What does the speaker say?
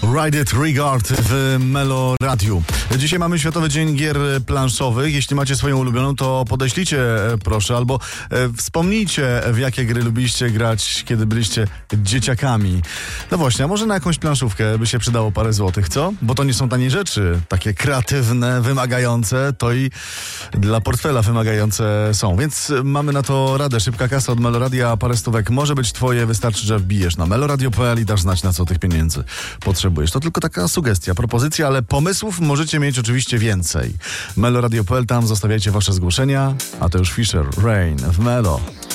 Ride It Regard w Melo Radiu. Dzisiaj mamy Światowy Dzień Gier Planszowych. Jeśli macie swoją ulubioną, to podeślijcie proszę, albo wspomnijcie, w jakie gry lubiliście grać, kiedy byliście dzieciakami. No właśnie, a może na jakąś planszówkę by się przydało parę złotych, co? Bo to nie są tanie rzeczy, takie kreatywne, wymagające, to i dla portfela wymagające są. Więc mamy na to radę. Szybka kasa od Meloradia, parę stówek może być twoje, wystarczy, że wbijesz na meloradio.pl i dasz znać, na co tych pieniędzy potrzebujesz. To tylko taka sugestia, propozycja, ale pomysłów możecie mieć oczywiście więcej. Meloradio.pl, tam zostawiajcie wasze zgłoszenia, a to już Fisher Rain w Melo.